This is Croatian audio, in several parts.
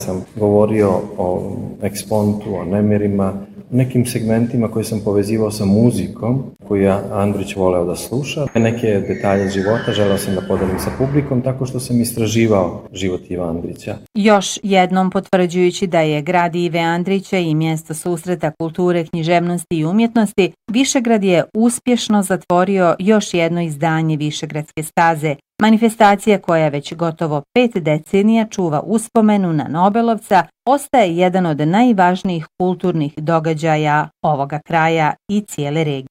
Sam govorio o ekspontu, o nemirima, nekim segmentima koje sam povezivao sa muzikom, koju je Andrić voleo da sluša. Neke detalje života želeo sam da podelim sa publikom, tako što sam istraživao život Iva Andrića. Još jednom potvrđujući da je grad Ive Andrića i mjesto susreta kulture, književnosti i umjetnosti, Višegrad je uspješno zatvorio još jedno izdanje Višegradske staze, manifestacija koja već gotovo 5 decenija čuva uspomenu na Nobelovca, ostaje jedan od najvažnijih kulturnih događaja ovoga kraja i cijele regije.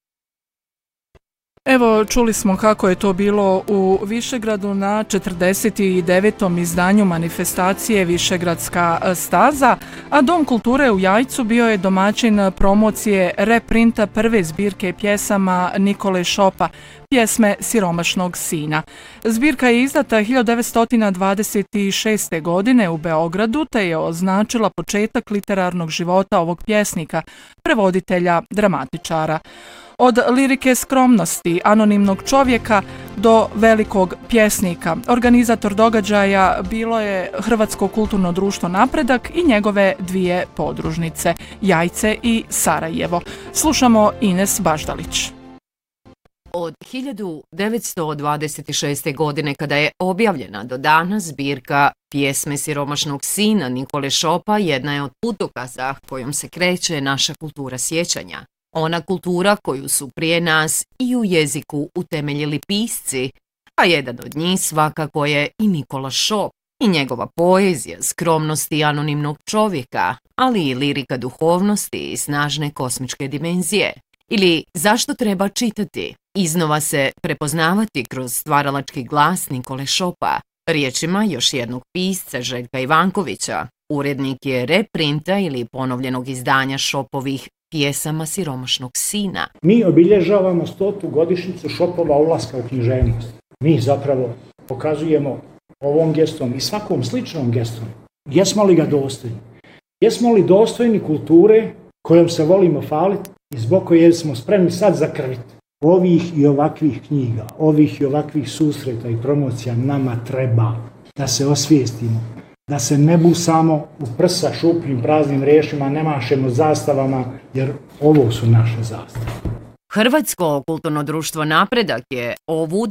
Evo, čuli smo kako je to bilo u Višegradu na 49. izdanju manifestacije Višegradska staza, a Dom kulture u Jajcu bio je domaćin promocije reprinta prve zbirke pjesama Nikole Šopa, Pjesme siromašnog sina. Zbirka je izdata 1926. godine u Beogradu, te je označila početak literarnog života ovog pjesnika, prevoditelja, dramatičara. Od lirike skromnosti, anonimnog čovjeka do velikog pjesnika. Organizator događaja bilo je Hrvatsko kulturno društvo Napredak i njegove dvije podružnice, Jajce i Sarajevo. Slušamo Ines Baždalić. Od 1926. godine, kada je objavljena do danas zbirka Pjesme siromašnog sina Nikole Šopa, jedna je od putokaza kojom se kreće naša kultura sjećanja. Ona kultura koju su prije nas i u jeziku utemeljili pisci, a jedan od njih svakako je i Nikola Šop i njegova poezija skromnosti anonimnog čovjeka, ali i lirika duhovnosti i snažne kosmičke dimenzije. Ili zašto treba čitati, iznova se prepoznavati kroz stvaralački glas Nikole Šopa, riječima još jednog pisca Željka Ivankovića. Urednik je reprinta ili ponovljenog izdanja Šopovih Pjesama siromašnog sina. Mi obilježavamo 100. godišnjicu Šopova ulaska u književnost. Mi zapravo pokazujemo ovom gestom i svakom sličnom gestom. Jesmo li ga dostojni? Jesmo li dostojni kulture kojom se volimo faliti i zbog koje smo spremni sad zakrviti? Ovih i ovakvih knjiga, ovih i ovakvih susreta i promocija nama treba da se osvijestimo, da se ne busamo u prsa šupljim praznim riječima, ne mašemo zastavama, jer ovo su naše zastave. Hrvatsko kulturno društvo Napredak je ovu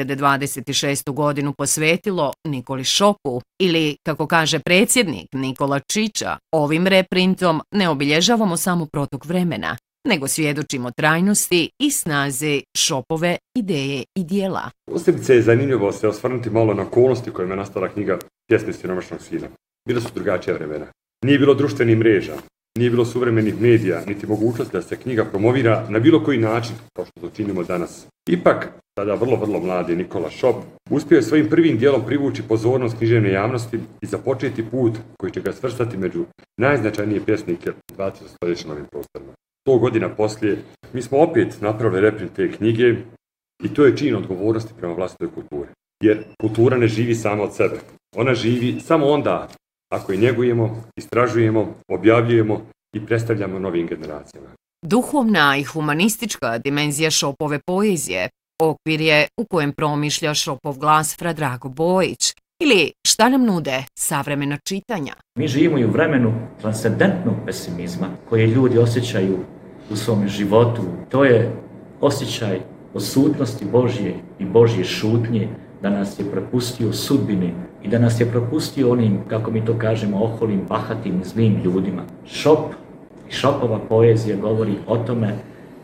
2026. godinu posvetilo Nikoli Šopu ili, kako kaže predsjednik Nikola Čiča, ovim reprintom ne obilježavamo samo protok vremena, nego svjedočimo trajnosti i snazi Šopove ideje i dijela. Posebice je zanimljivo se osvrnuti malo na okolnosti kojima je nastala knjiga Pjesme siromašnog sina. Bila su drugačija vremena. Nije bilo društvenih mreža, nije bilo suvremenih medija, niti mogućnosti da se knjiga promovira na bilo koji način, kao što to činimo danas. Ipak, tada vrlo mladi Nikola Šop uspio je svojim prvim dijelom privući pozornost književne javnosti i započeti put koji će ga svrstati među najznačajnije pjesnike 20. stoljeća na ovim prostorima. 100 godina poslije, mi smo opet napravili reprint te knjige i to je čin odgovornosti prema vlastitoj kulturi. Jer kultura ne živi sama od sebe. Ona živi samo onda ako je njegujemo, istražujemo, objavljujemo i predstavljamo novim generacijama. Duhovna i humanistička dimenzija Šopove poezije okvir je u kojem promišlja Šopov glas Fra Drago Bojić. Ili šta nam nude savremena čitanja? Mi živimo i u vremenu transcendentnog pesimizma koje ljudi osjećaju u svom životu. To je osjećaj odsutnosti Božje i Božje šutnje, da nas je prepustio sudbini i da nas je prepustio onim, kako mi to kažemo, oholim, bahatim, zlim ljudima. Šop i Šopova poezija govori o tome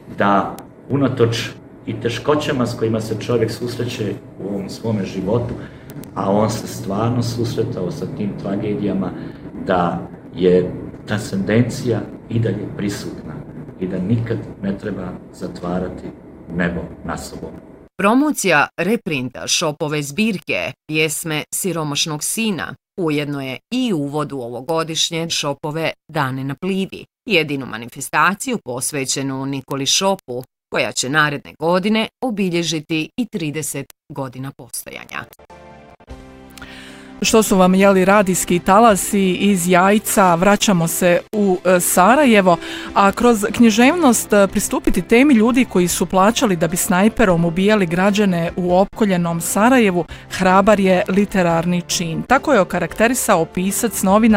da unatoč i teškoćama s kojima se čovjek susreće u ovom svome životu, a on se stvarno susretao sa tim tragedijama, da je transcendencija i dalje prisutna i da nikad ne treba zatvarati nebo na sobom. Promocija reprinta Šopove zbirke Pjesme siromašnog sina ujedno je i uvod u ovogodišnje Šopove Dane na Plivi, jedinu manifestaciju posvećenu Nikoli Šopu, koja će naredne godine obilježiti i 30 godina postojanja. Što su vam jeli radijski talasi iz Jajca, vraćamo se u Sarajevo, a kroz književnost pristupiti temi ljudi koji su plaćali da bi snajperom ubijali građane u opkoljenom Sarajevu, hrabar je literarni čin. Tako je okarakterisao pisac, novinar